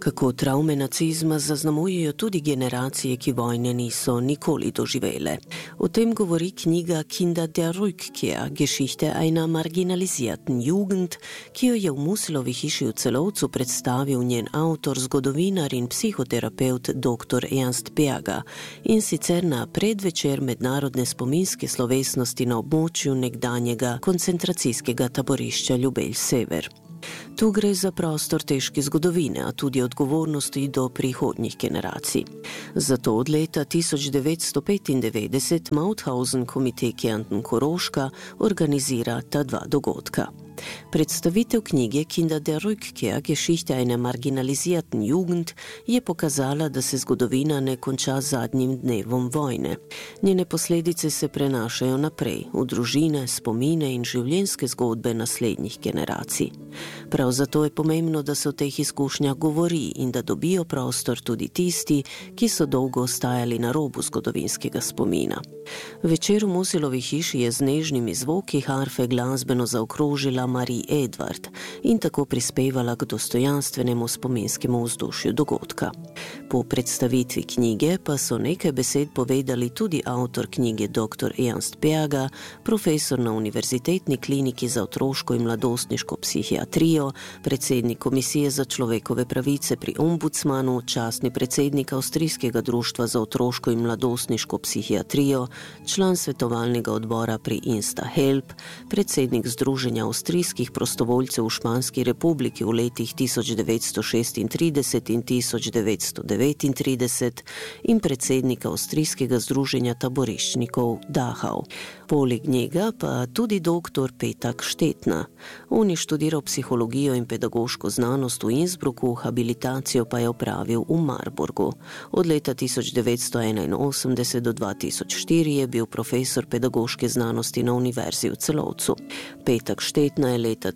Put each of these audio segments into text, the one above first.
Kako traume nacizma zaznamujejo tudi generacije, ki vojne niso nikoli doživele. O tem govori knjiga Kinder der Rückkehr, Geschichte einer marginalisierten Jugend, ki jo je v Muselovi hiši v Celovcu predstavil njen avtor, zgodovinar in psihoterapevt dr. Ernst Berger, in sicer na predvečer mednarodne spominske slovesnosti na območju nekdanjega koncentracijskega taborišča Ljubelj Sever. Tu gre za prostor težke zgodovine, a tudi odgovornosti do prihodnjih generacij. Zato od leta 1995 Mauthausen Komitee Kärnten-Koroška organizira ta dva dogodka. Predstavitev knjige Kinder der Rückkehr, Geschichte einer marginalisierten Jugend je pokazala, da se zgodovina ne konča z zadnjim dnevom vojne. Njene posledice se prenašajo naprej, v družine, spomine in življenjske zgodbe naslednjih generacij. Prav zato je pomembno, da se o teh izkušnjah govori in da dobijo prostor tudi tisti, ki so dolgo ostajali na robu zgodovinskega spomina. Večer v Muselovi hiši je z nežnimi zvoki harfe glasbeno zaokrožila Marie Edward in tako prispevala k dostojanstvenemu spominskemu vzdušju dogodka. Po predstavitvi knjige pa so nekaj besed povedali tudi avtor knjige dr. Ernst Berger, profesor na Univerzitetni kliniki za otroško in mladostniško psihiatrijo, predsednik Komisije za človekove pravice pri ombudsmanu, častni predsednik Avstrijskega društva za otroško in mladostniško psihiatrijo, član svetovalnega odbora pri InstaHelp, predsednik Združenja avstrijskih prostovoljcev v Španski republiki v letih 1936 in 1939 in predsednik Avstrijskega združenja taboriščnikov Dachau. Poleg njega pa tudi dr. Petak Štetna. On je študiral psihologijo in pedagoško znanost v Innsbrucku, habilitacijo pa je opravil v Marburgu. Od leta 1981 do 2004 je bil profesor pedagoške znanosti na Univerzi v Celovcu. Petak Štetna je leta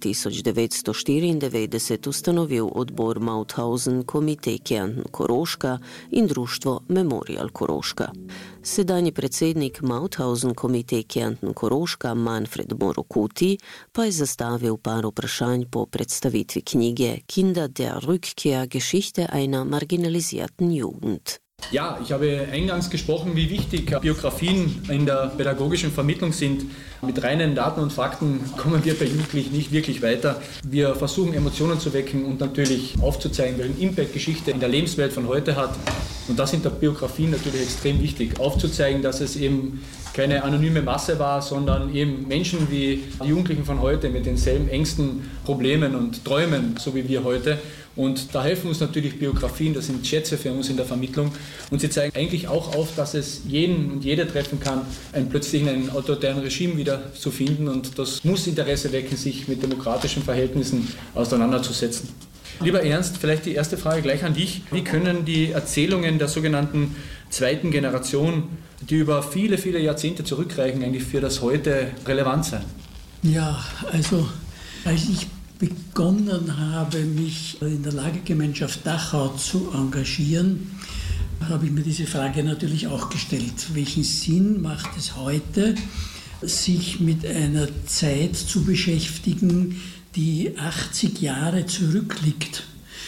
1994 ustanovil odbor Mauthausen Komitee Kärnten-Koroška in društvo Memorial Koroška. Sedanji predsednik Mauthausen Komitee Kärnten-Koroška Manfred Morokuti pa je zastavil par vprašanj po predstavitvi knjige Kinder der Rückkehr, Geschichte einer marginalisierten Jugend. Ja, ich habe eingangs gesprochen, wie wichtig Biografien in der pädagogischen Vermittlung sind. Mit reinen Daten und Fakten kommen wir bei Jugendlichen nicht wirklich weiter. Wir versuchen, Emotionen zu wecken und natürlich aufzuzeigen, welchen Impact Geschichte in der Lebenswelt von heute hat. Und das sind der Biografien natürlich extrem wichtig. Aufzuzeigen, dass es eben keine anonyme Masse war, sondern eben Menschen wie die Jugendlichen von heute mit denselben Ängsten, Problemen und Träumen, so wie wir heute. Und da helfen uns natürlich Biografien, das sind Schätze für uns in der Vermittlung. Und sie zeigen eigentlich auch auf, dass es jeden und jede treffen kann, plötzlich in einem autoritären Regime wieder zu finden. Und das muss Interesse wecken, sich mit demokratischen Verhältnissen auseinanderzusetzen. Lieber Ernst, vielleicht die erste Frage gleich an dich. Wie können die Erzählungen der sogenannten zweiten Generation, die über viele, viele Jahrzehnte zurückreichen, eigentlich für das Heute relevant sein? Ja, also als ich begonnen habe, mich in der Lagergemeinschaft Dachau zu engagieren, habe ich mir diese Frage natürlich auch gestellt. Welchen Sinn macht es heute, sich mit einer Zeit zu beschäftigen, die 80 Jahre zurückliegt?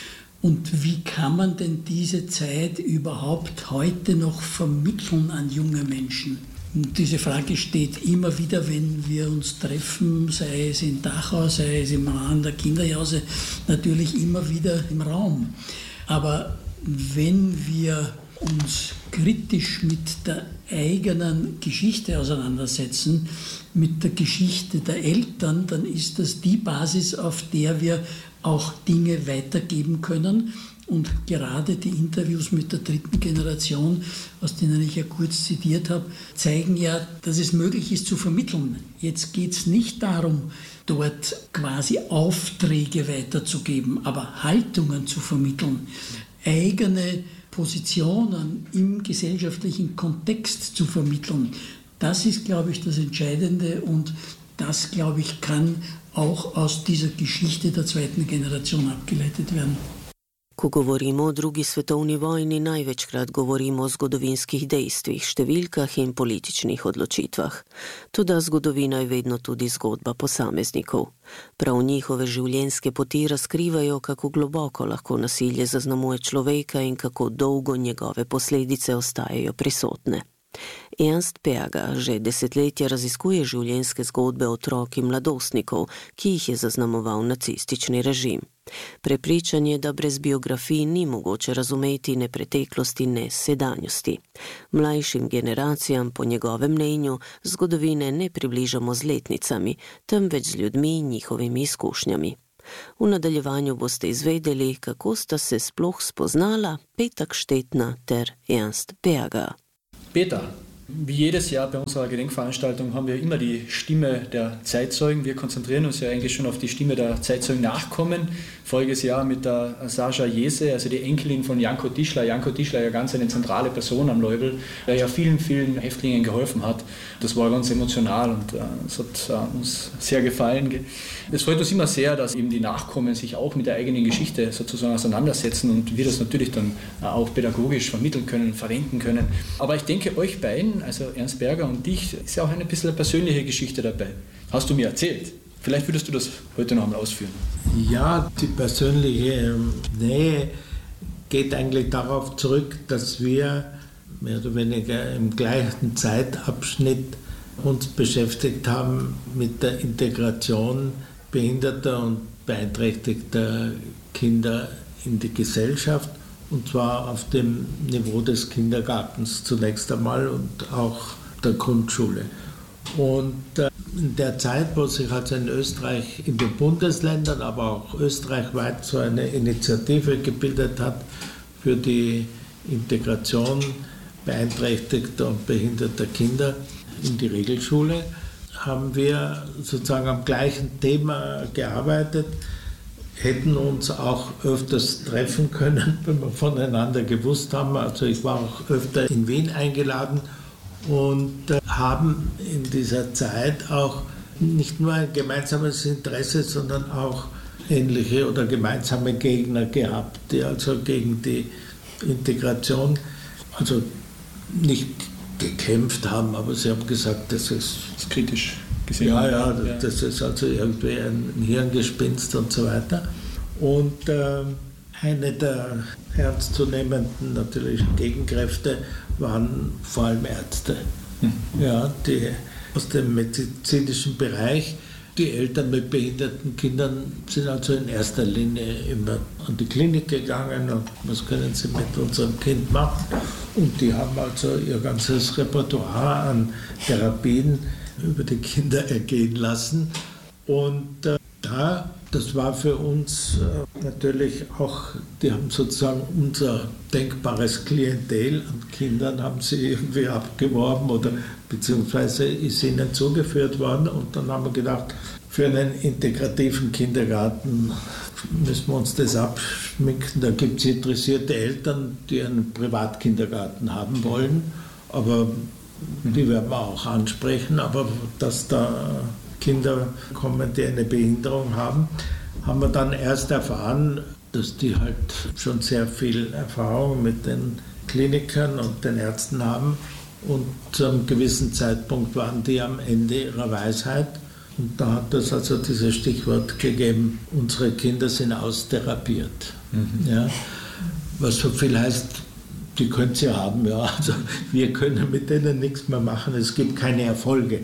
Und wie kann man denn diese Zeit überhaupt heute noch vermitteln an junge Menschen? Und diese Frage steht immer wieder, wenn wir uns treffen, sei es in Dachau, sei es im Rahmen der Kinderjause, natürlich immer wieder im Raum. Aber wenn wir uns kritisch mit der eigenen Geschichte auseinandersetzen, mit der Geschichte der Eltern, dann ist das die Basis, auf der wir auch Dinge weitergeben können. Und gerade die Interviews mit der dritten Generation, aus denen ich ja kurz zitiert habe, zeigen ja, dass es möglich ist zu vermitteln. Jetzt geht es nicht darum, dort quasi Aufträge weiterzugeben, aber Haltungen zu vermitteln, eigene Positionen im gesellschaftlichen Kontext zu vermitteln. Das ist, glaube ich, das Entscheidende und das, glaube ich, kann auch aus dieser Geschichte der zweiten Generation abgeleitet werden. Ko govorimo o drugi svetovni vojni, največkrat govorimo o zgodovinskih dejstvih, številkah in političnih odločitvah. Toda zgodovina je vedno tudi zgodba posameznikov. Prav njihove življenjske poti razkrivajo, kako globoko lahko nasilje zaznamuje človeka in kako dolgo njegove posledice ostajajo prisotne. Ernst Perger že desetletja raziskuje življenjske zgodbe otrok in mladostnikov, ki jih je zaznamoval nacistični režim. Prepričan je, da brez biografij ni mogoče razumeti ne preteklosti, ne sedanjosti. Mlajšim generacijam, po njegovem mnenju, zgodovine ne približamo z letnicami, temveč z ljudmi in njihovimi izkušnjami. V nadaljevanju boste izvedeli, kako sta se sploh spoznala Peter Štetner ter Ernst Perger. Peter, wie jedes Jahr bei unserer Gedenkveranstaltung haben wir immer die Stimme der Zeitzeugen. Wir konzentrieren uns ja eigentlich schon auf die Stimme der Zeitzeugen-Nachkommen. Voriges Jahr mit der Sascha Jese, also die Enkelin von Janko Tischler. Janko Tischler ja ganz eine zentrale Person am Leubel, der ja vielen, vielen Häftlingen geholfen hat. Das war ganz emotional und es hat uns sehr gefallen. Es freut uns immer sehr, dass eben die Nachkommen sich auch mit der eigenen Geschichte sozusagen auseinandersetzen und wir das natürlich dann auch pädagogisch vermitteln können, verwenden können. Aber ich denke, euch beiden, also Ernst Perger und dich, ist ja auch ein bisschen eine persönliche Geschichte dabei. Hast du mir erzählt? Vielleicht würdest du das heute noch einmal ausführen. Ja, die persönliche Nähe geht eigentlich darauf zurück, dass wir mehr oder weniger im gleichen Zeitabschnitt uns beschäftigt haben mit der Integration behinderter und beeinträchtigter Kinder in die Gesellschaft. Und zwar auf dem Niveau des Kindergartens zunächst einmal und auch der Grundschule. Und in der Zeit, wo sich also in Österreich, in den Bundesländern, aber auch österreichweit so eine Initiative gebildet hat für die Integration beeinträchtigter und behinderter Kinder in die Regelschule, haben wir sozusagen am gleichen Thema gearbeitet, hätten uns auch öfters treffen können, wenn wir voneinander gewusst haben. Also ich war auch öfter in Wien eingeladen und haben in dieser Zeit auch nicht nur ein gemeinsames Interesse, sondern auch ähnliche oder gemeinsame Gegner gehabt, die also gegen die Integration also nicht gekämpft haben, aber sie haben gesagt, das ist kritisch gesehen. Ja, das ist also irgendwie ein Hirngespinst und so weiter. Und eine der ernstzunehmenden natürlich Gegenkräfte waren vor allem Ärzte, ja, die aus dem medizinischen Bereich. Die Eltern mit behinderten Kindern sind also in erster Linie immer an die Klinik gegangen und was können sie mit unserem Kind machen. Und die haben also ihr ganzes Repertoire an Therapien über die Kinder ergehen lassen. Und das war für uns natürlich auch, die haben sozusagen unser denkbares Klientel an Kindern, haben sie irgendwie abgeworben oder beziehungsweise ist ihnen zugeführt worden. Und dann haben wir gedacht, für einen integrativen Kindergarten müssen wir uns das abschminken. Da gibt es interessierte Eltern, die einen Privatkindergarten haben wollen, aber die werden wir auch ansprechen. Aber dass da Kinder kommen, die eine Behinderung haben, haben wir dann erst erfahren, dass die halt schon sehr viel Erfahrung mit den Klinikern und den Ärzten haben. Und zu einem gewissen Zeitpunkt waren die am Ende ihrer Weisheit. Und da hat es also dieses Stichwort gegeben, unsere Kinder sind austherapiert. Ja, was so viel heißt, die können sie haben. Ja. Also wir können mit denen nichts mehr machen, es gibt keine Erfolge.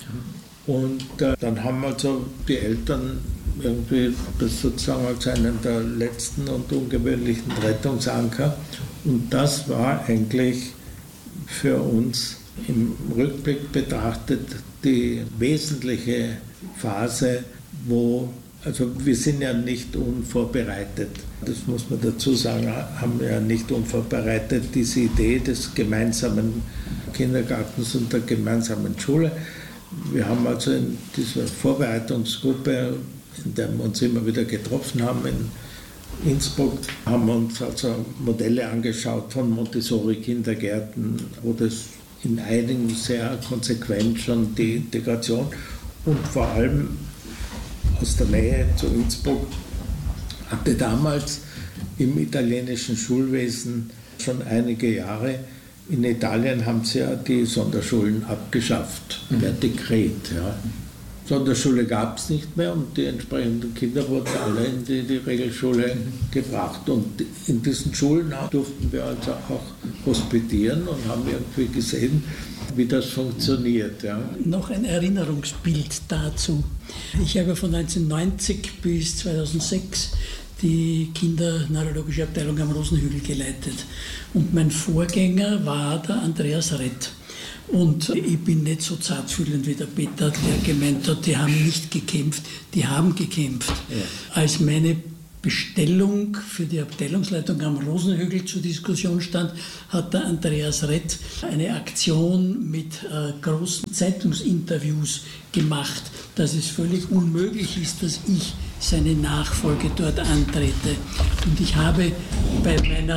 Und dann haben also die Eltern irgendwie das sozusagen als einen der letzten und ungewöhnlichen Rettungsanker. Und das war eigentlich für uns im Rückblick betrachtet die wesentliche Phase, wo, also wir sind ja nicht unvorbereitet, das muss man dazu sagen, haben wir ja nicht unvorbereitet, diese Idee des gemeinsamen Kindergartens und der gemeinsamen Schule. Wir haben also in dieser Vorbereitungsgruppe, in der wir uns immer wieder getroffen haben in Innsbruck, haben wir uns also Modelle angeschaut von Montessori-Kindergärten, wo das in einigen sehr konsequent schon die Integration und vor allem aus der Nähe zu Innsbruck hatte damals im italienischen Schulwesen schon einige Jahre. In Italien haben sie ja die Sonderschulen abgeschafft, per Dekret. Ja. Sonderschule gab es nicht mehr und die entsprechenden Kinder wurden alle in die Regelschule gebracht. Und in diesen Schulen durften wir also auch hospitieren und haben irgendwie gesehen, wie das funktioniert. Ja. Noch ein Erinnerungsbild dazu. Ich habe von 1990 bis 2006 die Kinderneurologische Abteilung am Rosenhügel geleitet. Und mein Vorgänger war der Andreas Rett. Und ich bin nicht so zartfühlend wie der Peter, der gemeint hat, die haben nicht gekämpft, die haben gekämpft. Ja. Als meine Bestellung für die Abteilungsleitung am Rosenhügel zur Diskussion stand, hat der Andreas Rett eine Aktion mit großen Zeitungsinterviews gemacht, dass es völlig unmöglich ist, dass ich seine Nachfolge dort antrete. Und ich habe bei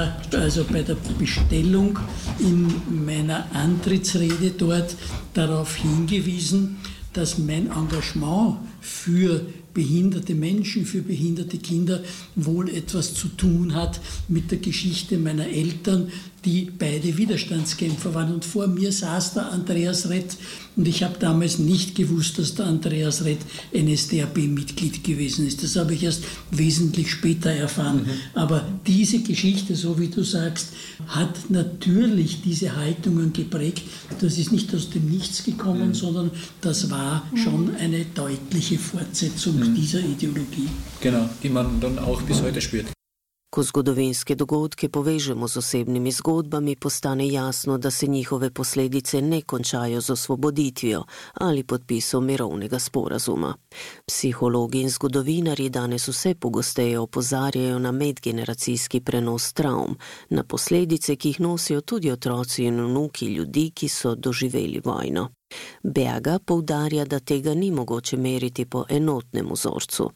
der Bestellung in meiner Antrittsrede dort darauf hingewiesen, dass mein Engagement für behinderte Menschen, für behinderte Kinder wohl etwas zu tun hat mit der Geschichte meiner Eltern, die beide Widerstandskämpfer waren. Und vor mir saß der Andreas Rett und ich habe damals nicht gewusst, dass der Andreas Rett NSDAP-Mitglied gewesen ist. Das habe ich erst wesentlich später erfahren. Aber diese Geschichte, so wie du sagst, hat natürlich diese Haltungen geprägt. Das ist nicht aus dem Nichts gekommen, sondern das war schon eine deutliche Fortsetzung dieser Ideologie. Genau, die man dann auch bis heute spürt. Ko zgodovinske dogodke povežemo z osebnimi zgodbami, postane jasno, da se njihove posledice ne končajo z osvoboditvijo ali podpisom mirovnega sporazuma. Psihologi in zgodovinarji danes vse pogosteje opozarjajo na medgeneracijski prenos travm, na posledice, ki jih nosijo tudi otroci in vnuki ljudi, ki so doživeli vojno. Berger poudarja, da tega ni mogoče meriti po enotnem vzorcu.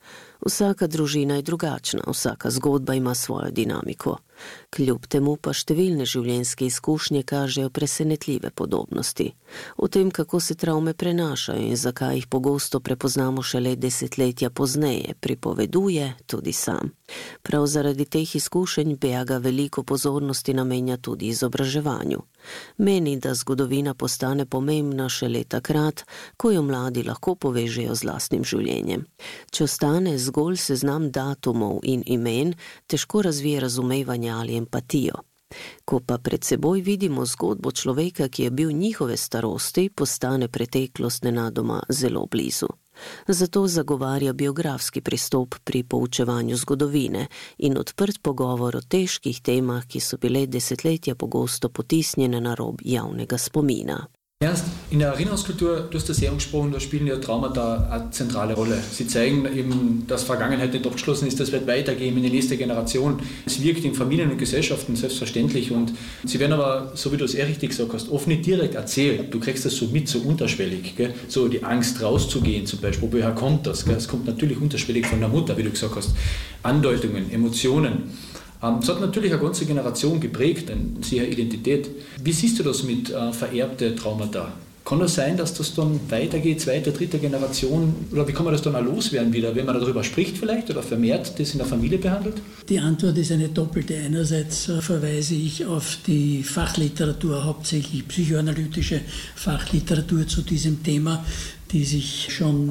Vsaka družina je drugačna, vsaka zgodba ima svojo dinamiko. Kljub temu pa številne življenjske izkušnje kažejo presenetljive podobnosti. O tem, kako se travme prenašajo in zakaj jih pogosto prepoznamo šele desetletja pozneje, pripoveduje tudi sam. Prav zaradi teh izkušenj Berger veliko pozornosti namenja tudi izobraževanju. Meni, da zgodovina postane pomembna šele takrat, ko jo mladi lahko povežejo z lastnim življenjem. Če ostane zgolj seznam datumov in imen, težko razvije razumevanje ali empatijo. Ko pa pred seboj vidimo zgodbo človeka, ki je bil njihove starosti, postane preteklost nenadoma zelo blizu. Zato zagovarja biografski pristop pri poučevanju zgodovine in odprt pogovor o težkih temah, ki so bile desetletja pogosto potisnjene na rob javnega spomina. Ernst, in der Erinnerungskultur, du hast das sehr angesprochen, da spielen ja Traumata eine zentrale Rolle. Sie zeigen eben, dass Vergangenheit nicht abgeschlossen ist, das wird weitergehen in die nächste Generation. Es wirkt in Familien und Gesellschaften selbstverständlich und sie werden aber, so wie du es richtig gesagt hast, oft nicht direkt erzählt. Du kriegst das so mit, so unterschwellig. Gell? So die Angst rauszugehen zum Beispiel, woher kommt das? Gell? Es kommt natürlich unterschwellig von der Mutter, wie du gesagt hast. Andeutungen, Emotionen. Das hat natürlich eine ganze Generation geprägt, eine Identität. Wie siehst du das mit vererbten Traumata? Kann das sein, dass das dann weitergeht, zweite, dritte Generation? Oder wie kann man das dann auch loswerden wieder, wenn man darüber spricht vielleicht oder vermehrt das in der Familie behandelt? Die Antwort ist eine doppelte. Einerseits verweise ich auf die Fachliteratur, hauptsächlich psychoanalytische Fachliteratur zu diesem Thema, die sich schon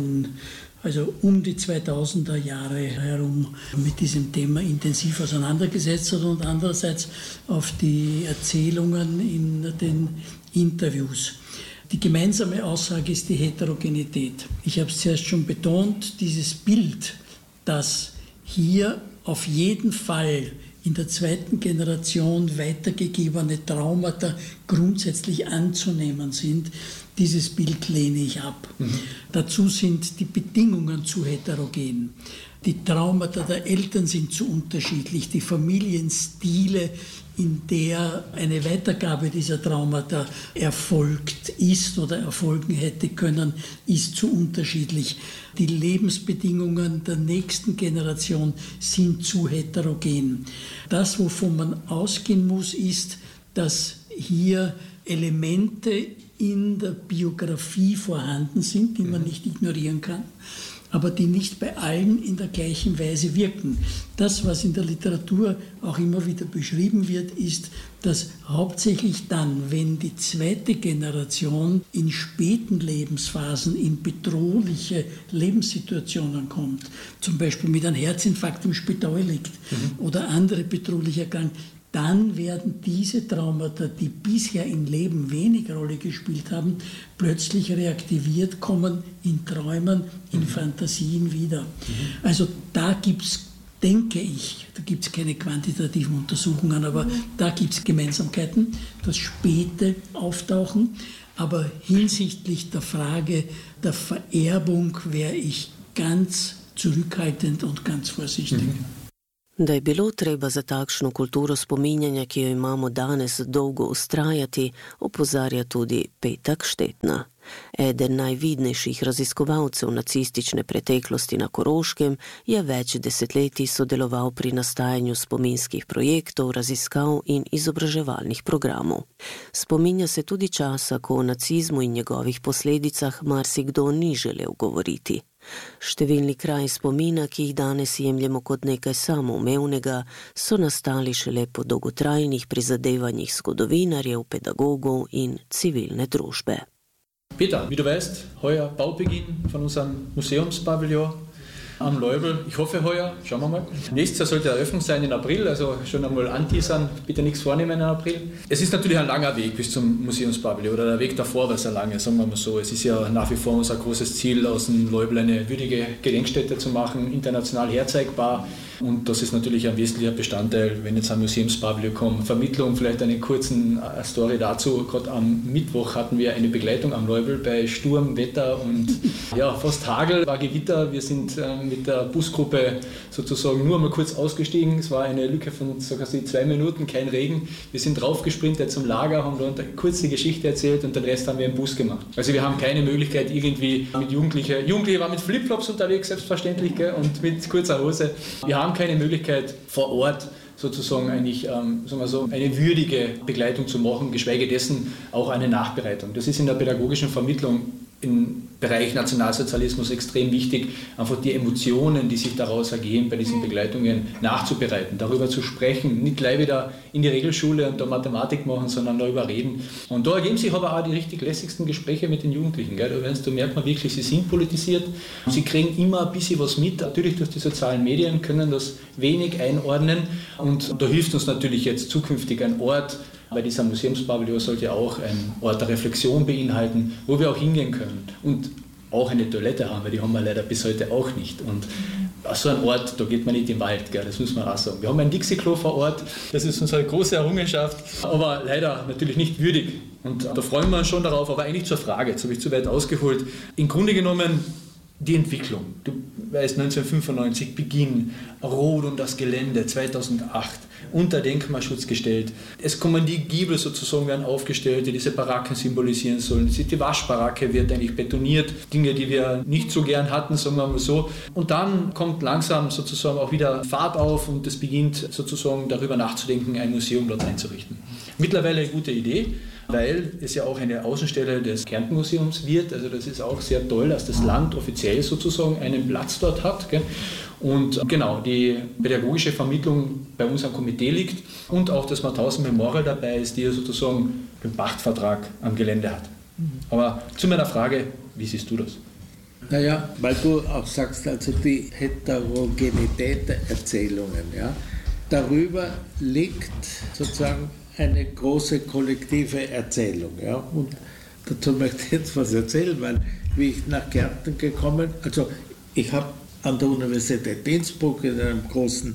um die 2000er Jahre herum mit diesem Thema intensiv auseinandergesetzt hat und andererseits auf die Erzählungen in den Interviews. Die gemeinsame Aussage ist die Heterogenität. Ich habe es zuerst schon betont, dieses Bild, dass hier auf jeden Fall in der zweiten Generation weitergegebene Traumata grundsätzlich anzunehmen sind, dieses Bild lehne ich ab. Dazu sind die Bedingungen zu heterogen. Die Traumata der Eltern sind zu unterschiedlich. Die Familienstile, in der eine Weitergabe dieser Traumata erfolgt ist oder erfolgen hätte können, ist zu unterschiedlich. Die Lebensbedingungen der nächsten Generation sind zu heterogen. Das, wovon man ausgehen muss, ist, dass hier Elemente in der Biografie vorhanden sind, die man nicht ignorieren kann. aber die nicht bei allen in der gleichen Weise wirken. Das, was in der Literatur auch immer wieder beschrieben wird, ist, dass hauptsächlich dann, wenn die zweite Generation in späten Lebensphasen in bedrohliche Lebenssituationen kommt, zum Beispiel mit einem Herzinfarkt im Spital liegt oder andere bedrohliche Erkrankungen, dann werden diese Traumata, die bisher im Leben wenig Rolle gespielt haben, plötzlich reaktiviert, kommen in Träumen, in Fantasien wieder. Also da gibt es, denke ich, da gibt es keine quantitativen Untersuchungen, aber da gibt es Gemeinsamkeiten, das späte Auftauchen. Aber hinsichtlich der Frage der Vererbung wäre ich ganz zurückhaltend und ganz vorsichtig. Da je bilo treba za takšno kulturo spominjanja, ki jo imamo danes, dolgo ustrajati, opozarja tudi Petak Štetna. Eden najvidnejših raziskovalcev nacistične preteklosti na Koroškem je več desetletij sodeloval pri nastajanju spominskih projektov, raziskav in izobraževalnih programov. Spominja se tudi časa, ko o nacizmu in njegovih posledicah marsikdo ni želel govoriti. Številni kraji spomina, ki jih danes jemljemo kot nekaj samoumevnega, so nastali šele po dolgotrajnih prizadevanjih zgodovinarjev, pedagogov in civilne družbe. Peter, wie du weißt, heuer Baubeginn von unserem Museumspavillon am Leubel. Ich hoffe heuer, schauen wir mal. Nächstes Jahr sollte Eröffnung sein in April, also schon einmal anteasern, bitte nichts vornehmen in April. Es ist natürlich ein langer Weg bis zum Museumspavillon, oder der Weg davor war sehr lange, sagen wir mal so. Es ist ja nach wie vor unser großes Ziel, aus dem Leubel eine würdige Gedenkstätte zu machen, international herzeigbar. Und das ist natürlich ein wesentlicher Bestandteil, wenn jetzt ein Museumspavillon kommt. Vermittlung, vielleicht eine kurze Story dazu. Gerade am Mittwoch hatten wir eine Begleitung am Leubel bei Sturm, Wetter und ja, fast Hagel, war Gewitter. Wir sind mit der Busgruppe sozusagen nur mal kurz ausgestiegen. Es war eine Lücke von 2 Minuten, kein Regen. Wir sind draufgesprintet zum Lager, haben da kurz die Geschichte erzählt und den Rest haben wir im Bus gemacht. Also wir haben keine Möglichkeit irgendwie mit Jugendliche waren mit Flipflops unterwegs, selbstverständlich, gell, und mit kurzer Hose. Wir haben keine Möglichkeit vor Ort sozusagen eigentlich sagen wir so, eine würdige Begleitung zu machen, geschweige dessen auch eine Nachbereitung. Das ist in der pädagogischen Vermittlung im Bereich Nationalsozialismus extrem wichtig, einfach die Emotionen, die sich daraus ergeben, bei diesen Begleitungen nachzubereiten, darüber zu sprechen, nicht gleich wieder in die Regelschule und da Mathematik machen, sondern darüber reden. Und da ergeben sich aber auch die richtig lässigsten Gespräche mit den Jugendlichen. Gell? Da merkt man wirklich, sie sind politisiert, sie kriegen immer ein bisschen was mit, natürlich durch die sozialen Medien, können das wenig einordnen und da hilft uns natürlich jetzt zukünftig ein Ort, weil dieser Museumspavillon sollte auch ein Ort der Reflexion beinhalten, wo wir auch hingehen können und auch eine Toilette haben, weil die haben wir leider bis heute auch nicht. Und so ein Ort, da geht man nicht im Wald, gell, das muss man auch sagen. Wir haben ein Dixie-Klo vor Ort, das ist unsere große Errungenschaft, aber leider natürlich nicht würdig. Und da freuen wir uns schon darauf, aber eigentlich zur Frage, jetzt habe ich zu weit ausgeholt. Im Grunde genommen die Entwicklung. Du weißt, 1995 Beginn, Rot und das Gelände, 2008 unter Denkmalschutz gestellt. Es kommen die Giebel sozusagen, werden aufgestellt, die diese Baracken symbolisieren sollen. Die Waschbaracke wird eigentlich betoniert, Dinge, die wir nicht so gern hatten, sagen wir mal so. Und dann kommt langsam sozusagen auch wieder Fahrt auf und es beginnt sozusagen darüber nachzudenken, ein Museum dort einzurichten. Mittlerweile eine gute Idee, weil es ja auch eine Außenstelle des Kärntenmuseums wird. Also das ist auch sehr toll, dass das Land offiziell sozusagen einen Platz dort hat. Gell? Und genau, die pädagogische Vermittlung bei uns am Komitee liegt und auch das Mauthausen Memorial dabei ist, die ja sozusagen den Pachtvertrag am Gelände hat. Aber zu meiner Frage, wie siehst du das? Naja, weil du auch sagst, also die Heterogenität der Erzählungen, ja, darüber liegt sozusagen eine große kollektive Erzählung. Ja, und dazu möchte ich jetzt was erzählen, weil wie ich nach Kärnten gekommen, also ich habe an der Universität Innsbruck in einem großen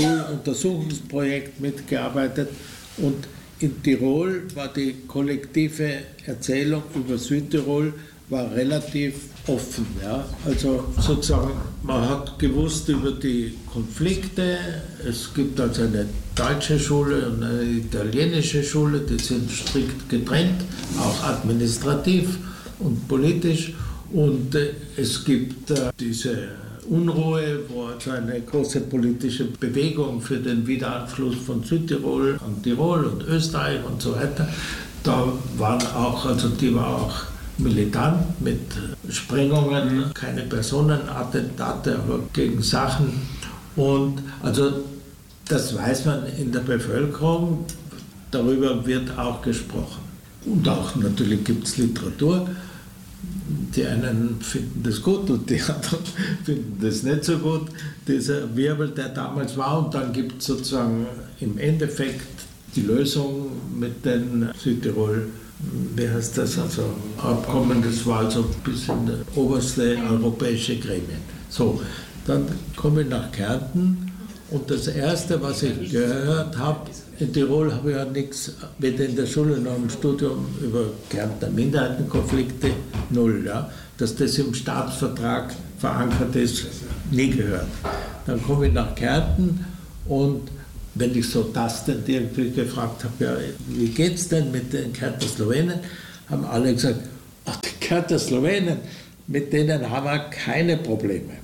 Schuluntersuchungsprojekt mitgearbeitet und in Tirol war die kollektive Erzählung über Südtirol war relativ offen. Ja? Also sozusagen, man hat gewusst über die Konflikte, es gibt also eine deutsche Schule und eine italienische Schule, die sind strikt getrennt, auch administrativ und politisch und es gibt diese Unruhe, wo also eine große politische Bewegung für den Wiederanschluss von Südtirol an Tirol und Österreich und so weiter, da waren auch, also die war auch militant mit Sprengungen, keine Personenattentate, aber gegen Sachen. Und also das weiß man in der Bevölkerung, darüber wird auch gesprochen. Und auch natürlich gibt es Literatur. Die einen finden das gut und die anderen finden das nicht so gut. Dieser Wirbel, der damals war, und dann gibt es sozusagen im Endeffekt die Lösung mit den Südtirol, wie heißt das, also Abkommen, das war also bis in die oberste europäische Gremien. So, dann komme ich nach Kärnten und das Erste, was ich gehört habe, in Tirol habe ich ja nichts, weder in der Schule noch im Studium über Kärntner Minderheitenkonflikte, null. Ja. Dass das im Staatsvertrag verankert ist, nie gehört. Dann komme ich nach Kärnten und wenn ich so tastend irgendwie gefragt habe, ja, wie geht es denn mit den Kärntner Slowenen, haben alle gesagt, ach, die Kärntner Slowenen, mit denen haben wir keine Probleme.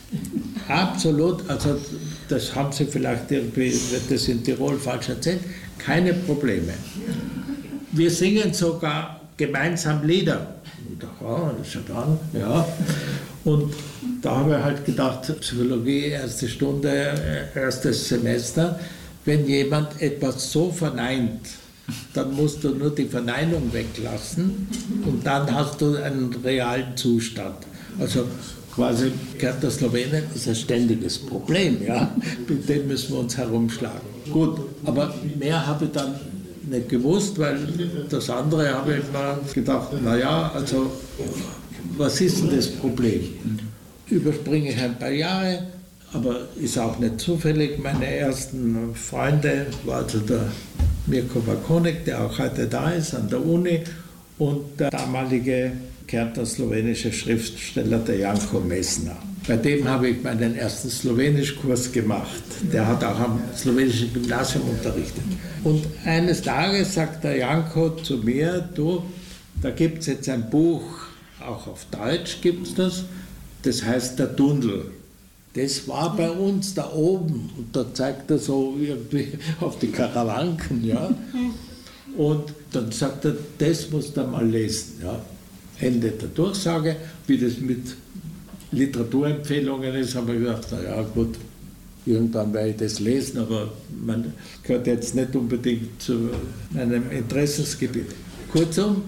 Absolut, also das haben Sie vielleicht irgendwie, wird das in Tirol falsch erzählt, keine Probleme. Wir singen sogar gemeinsam Lieder. Ich dachte, oh, das ist schon dran, ja. Und da habe ich halt gedacht, Psychologie, erste Stunde, erstes Semester, wenn jemand etwas so verneint, dann musst du nur die Verneinung weglassen und dann hast du einen realen Zustand. Also quasi Kärntner Slowenen ist ein ständiges Problem, ja? Mit dem müssen wir uns herumschlagen. Gut, aber mehr habe ich dann nicht gewusst, weil das andere habe ich mir gedacht, naja, also was ist denn das Problem? Überspringe ich ein paar Jahre, aber ist auch nicht zufällig. Meine ersten Freunde war also der Mirko Wakonek, der auch heute da ist an der Uni, und der damalige Kärntner slowenische Schriftsteller, der Janko Messner. Bei dem habe ich meinen ersten Slowenischkurs gemacht. Der hat auch am slowenischen Gymnasium unterrichtet. Und eines Tages sagt der Janko zu mir, du, da gibt es jetzt ein Buch, auch auf Deutsch gibt es das, das heißt Der Tunnel. Das war bei uns da oben. Und da zeigt er so irgendwie auf die Karawanken, ja. Und dann sagt er, das musst du mal lesen, ja. Ende der Durchsage. Wie das mit Literaturempfehlungen ist, haben wir gedacht, naja gut, irgendwann werde ich das lesen, aber man gehört jetzt nicht unbedingt zu meinem Interessensgebiet. Kurzum,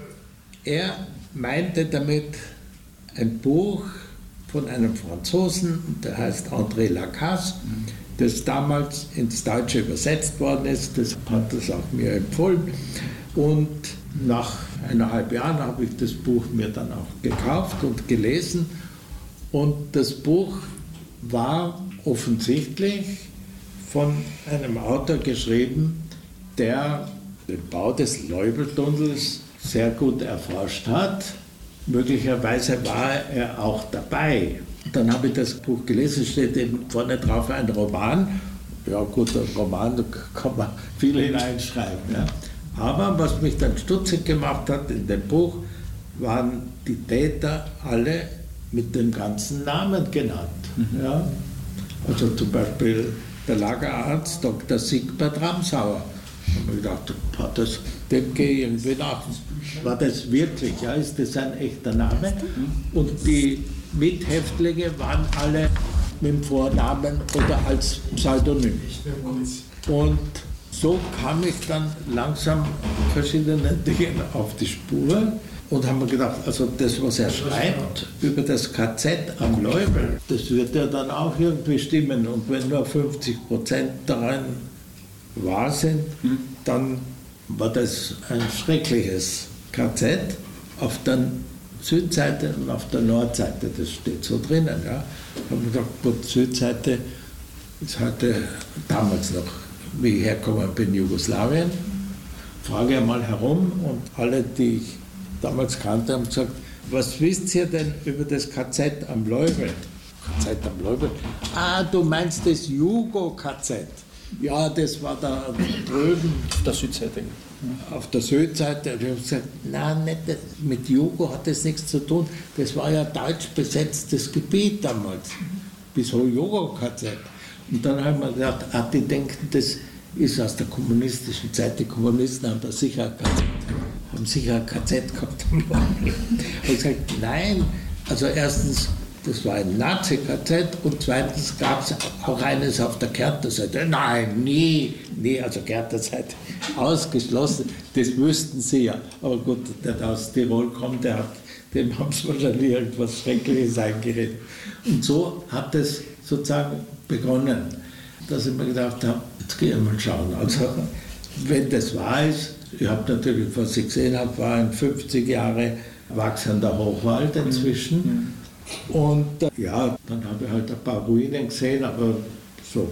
er meinte damit ein Buch von einem Franzosen, der heißt André Lacasse, das damals ins Deutsche übersetzt worden ist, das hat es auch mir empfohlen. Und nach 1,5 Jahren habe ich das Buch mir dann auch gekauft und gelesen. Und das Buch war offensichtlich von einem Autor geschrieben, der den Bau des Leubeltunnels sehr gut erforscht hat. Möglicherweise war er auch dabei. Dann habe ich das Buch gelesen, steht eben vorne drauf ein Roman. Ja gut, ein Roman, da kann man viel hineinschreiben. Ja. Aber was mich dann stutzig gemacht hat in dem Buch, waren die Täter alle mit dem ganzen Namen genannt. Ja. Also zum Beispiel der Lagerarzt Dr. Siegbert Ramsauer. Da habe ich gedacht, dem gehe ich irgendwie nach. War das wirklich? Ja, ist das ein echter Name? Und die Mithäftlinge waren alle mit dem Vornamen oder als Pseudonym. Und so kam ich dann langsam verschiedenen Dingen auf die Spur und haben mir gedacht, also das, was er schreibt über das KZ am Leubel, das wird ja dann auch irgendwie stimmen. Und wenn nur 50% daran wahr sind, dann war das ein schreckliches KZ auf der Südseite und auf der Nordseite, das steht so drinnen. Ja. Haben wir gedacht, gut, Südseite ist heute damals noch, wie ich hergekommen bin, Jugoslawien. Frage einmal herum und alle, die ich damals kannte, haben gesagt, was wisst ihr denn über das KZ am Leubel? KZ am Leubel? Ah, du meinst das Jugo-KZ. Ja, das war da drüben. Auf der Südseite. Auf der Südseite. Und ich habe gesagt, nein, nicht, mit Jugo hat das nichts zu tun. Das war ja deutsch besetztes Gebiet damals. Wieso Jugo-KZ? Und dann haben wir gedacht, die denken, das ist aus der kommunistischen Zeit. Die Kommunisten haben da sicher KZ. haben sicher ein KZ gehabt. Und ich gesagt, nein, also erstens, das war ein Nazi-KZ und zweitens gab es auch eines auf der Kärntner Seite. Nein, nie, also Kärntner Seite ausgeschlossen, das wüssten sie ja. Aber gut, der aus Tirol kommt, dem haben sie wahrscheinlich irgendwas Schreckliches eingeredet. Und so hat es sozusagen begonnen, dass ich mir gedacht habe, jetzt gehe ich mal schauen. Also wenn das wahr ist, ich habe natürlich, was ich gesehen habe, war ein 50 Jahre wachsender Hochwald inzwischen. Und ja, dann habe ich halt ein paar Ruinen gesehen, aber so.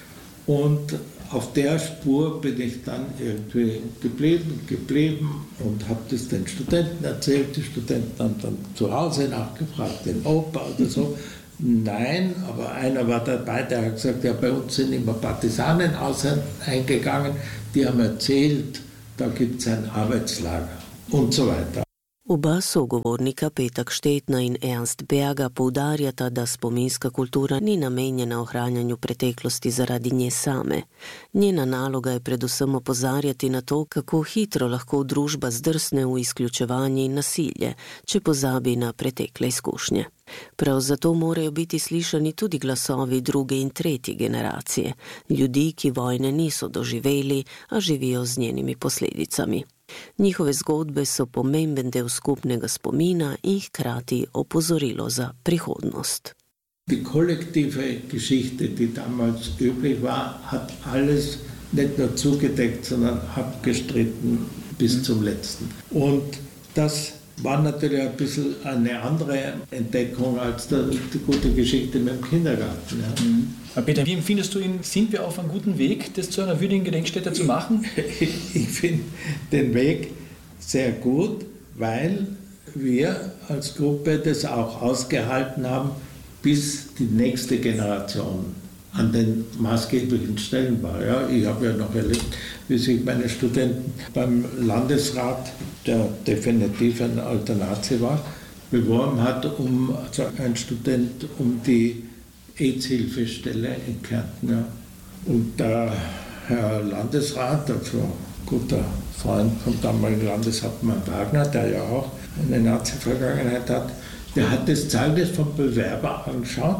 Und auf der Spur bin ich dann irgendwie geblieben und habe das den Studenten erzählt. Die Studenten haben dann zu Hause nachgefragt, den Opa oder so. Nein, aber einer war dabei, der hat gesagt, ja, bei uns sind immer Partisanen eingegangen, die haben erzählt, da gibt es ein Arbeitslager und so weiter. Oba sogovornika Petak Štetna in Ernst Berga poudarjata, da spominska kultura ni namenjena ohranjanju preteklosti zaradi nje same. Njena naloga je predvsem opozarjati na to, kako hitro lahko družba zdrsne v izključevanje in nasilje, če pozabi na pretekle izkušnje. Prav zato morajo biti slišani tudi glasovi druge in tretje generacije, ljudi, ki vojne niso doživeli, a živijo z njenimi posledicami. Njihove zgodbe so pomemben del skupnega spomina in hkrati opozorilo za prihodnost. Die kollektive Geschichte, die damals üblich war, hat alles nicht nur zugedeckt, sondern abgestritten bis zum Letzten. Und das war natürlich ein bisschen eine andere Entdeckung als die gute Geschichte mit dem Kindergarten. Ja. Peter, wie empfindest du ihn? Sind wir auf einem guten Weg, das zu einer würdigen Gedenkstätte zu machen? Ich finde den Weg sehr gut, weil wir als Gruppe das auch ausgehalten haben, bis die nächste Generation an den maßgeblichen Stellen war. Ja, ich habe ja noch erlebt, wie sich meine Studenten beim Landesrat, der definitiv ein alter Nazi war, beworben hat, also ein Student um die AIDS-Hilfestelle in Kärnten. Ja. Und der Herr Landesrat, also ein guter Freund vom damaligen Landeshauptmann Wagner, der ja auch eine Nazi-Vergangenheit hat, der hat das Zeugnis vom Bewerber angeschaut,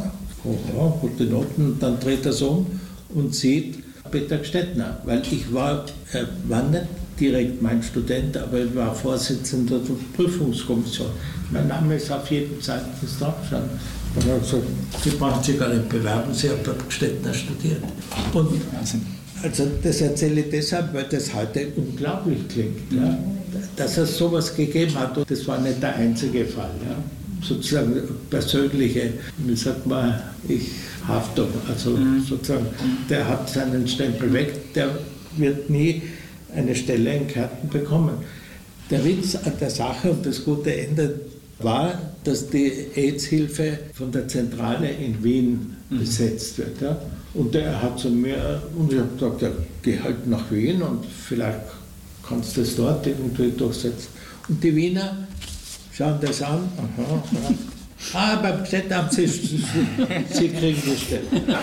gute Noten, und dann dreht er es um und sieht Petak Štetna, weil ich war nicht direkt mein Student, aber ich war Vorsitzender der Prüfungskommission. Mein Name ist auf jedem Zeugnis drauf. Dann hat er gesagt, Sie brauchen sich gar nicht bewerben, Sie haben Petak Štetna studiert. Und also das erzähle ich deshalb, weil das heute unglaublich klingt, ja? Dass es sowas gegeben hat. Und das war nicht der einzige Fall. Ja? Sozusagen persönliche, wie sagt man, Haftung, also sozusagen, der hat seinen Stempel weg, der wird nie eine Stelle in Kärnten bekommen. Der Witz an der Sache und das gute Ende war, dass die AIDS-Hilfe von der Zentrale in Wien besetzt wird. Ja? Und er hat zu mir, und ich habe gesagt, ja, geh halt nach Wien und vielleicht kannst du es dort irgendwie durchsetzen. Und die Wiener schauen das an, beim Städten haben Sie kriegen die Stelle.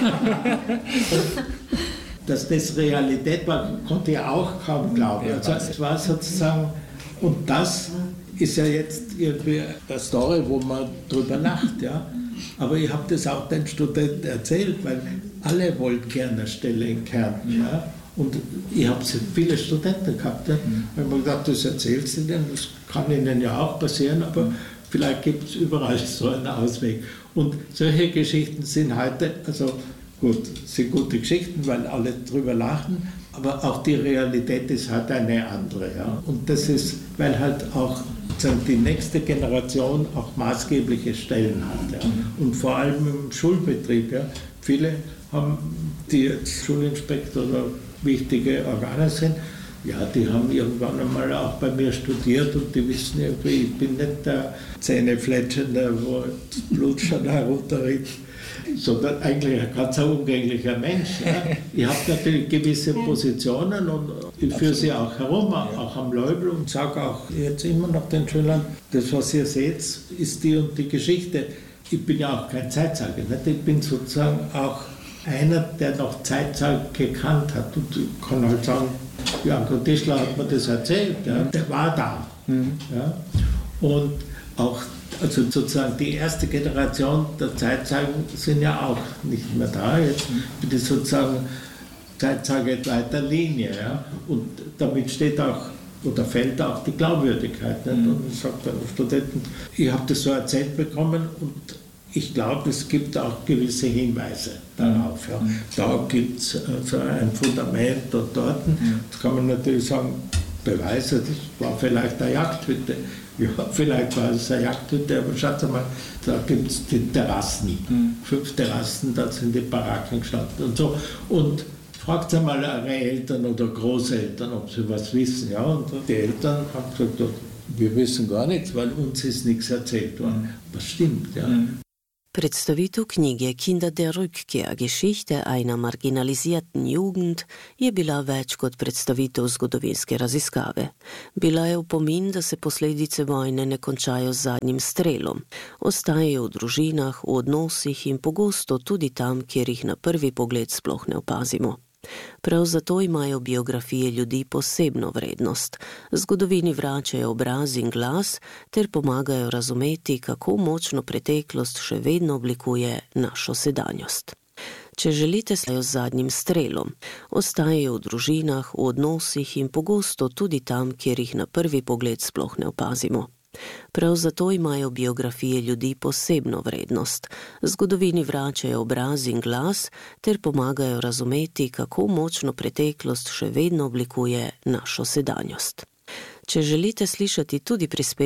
Dass das Realität war, konnte ich auch kaum glauben. Also es war sozusagen, und das ist ja jetzt irgendwie eine Story, wo man drüber lacht, ja. Aber ich habe das auch den Studenten erzählt, weil alle wollten gerne eine Stelle in Kärnten, ja. Und ich habe viele Studenten gehabt, ja. Ich habe mir gedacht, das erzählst du denen, das kann ihnen ja auch passieren, aber vielleicht gibt es überall so einen Ausweg. Und solche Geschichten sind heute, also gut, sind gute Geschichten, weil alle drüber lachen, aber auch die Realität ist halt eine andere. Ja. Und das ist, weil halt auch die nächste Generation auch maßgebliche Stellen hat. Ja. Und vor allem im Schulbetrieb. Ja. Viele haben, die jetzt Schulinspektor oder wichtige Organe sind, ja, die haben irgendwann einmal auch bei mir studiert und die wissen irgendwie, ich bin nicht der Zähnefletschende, wo das Blut schon herunterrinnt, sondern eigentlich ein ganz umgänglicher Mensch. Ja. Ich habe natürlich gewisse Positionen und ich führe sie auch herum, auch am Leubel, und sage auch jetzt immer noch den Schülern, das, was ihr seht, ist die und die Geschichte. Ich bin ja auch kein Zeitzeuge, nicht? Ich bin sozusagen auch einer, der noch Zeitzeuge gekannt hat. Und ich kann halt sagen, Janko Tischler hat mir das erzählt, ja. Der war da. Ja? Und auch, also sozusagen die erste Generation der Zeitzeugen sind ja auch nicht mehr da. Jetzt bitte sozusagen Zeitzeuge zweiter Linie. Ja? Und damit steht auch, oder fällt auch die Glaubwürdigkeit. Nicht? Und ich sage den Studenten, ich habe das so erzählt bekommen und ich glaube, es gibt auch gewisse Hinweise darauf. Ja. Da gibt es so ein Fundament und dort. Jetzt kann man natürlich sagen, Beweise, das war vielleicht eine Jagdhütte. Ja, vielleicht war es eine Jagdhütte, aber schaut mal, da gibt es die Terrassen. 5 Terrassen, da sind die Baracken gestanden und so. Und fragt einmal eure Eltern oder Großeltern, ob sie was wissen. Ja, und die Eltern haben gesagt, wir wissen gar nichts, weil uns ist nichts erzählt worden. Was stimmt, ja. Predstavitev knjige Kinder der Rückkehr, Geschichte einer marginalisierten Jugend je bila več kot predstavitev zgodovinske raziskave. Bila je opomin, da se posledice vojne ne končajo z zadnjim strelom. Ostajajo v družinah, v odnosih in pogosto tudi tam, kjer jih na prvi pogled sploh ne opazimo. Prav zato imajo biografije ljudi posebno vrednost. Zgodovini vračajo obraz in glas ter pomagajo razumeti, kako močno preteklost še vedno oblikuje našo sedanjost. Če želite slajo z zadnjim strelom, ostajajo v družinah, v odnosih in pogosto tudi tam, kjer jih na prvi pogled sploh ne opazimo. Prav zato imajo biografije ljudi posebno vrednost. Zgodovini vračajo obraz in glas ter pomagajo razumeti, kako močno preteklost še vedno oblikuje našo sedanjost. Če želite slišati tudi prispevek